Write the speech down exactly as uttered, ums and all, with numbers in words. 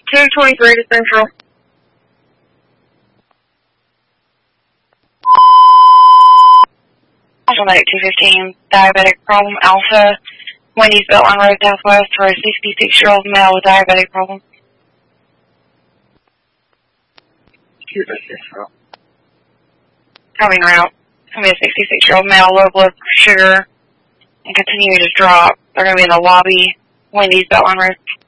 two twenty-three to Central. Automatic two fifteen, diabetic problem, Alpha, Wendy's Beltline Road Southwest for a sixty-six-year-old male with diabetic problem. Coming route. It's going to be a sixty-six-year-old male, low blood sugar, and continue to drop. They're going to be in the lobby, Wendy's Beltline Road.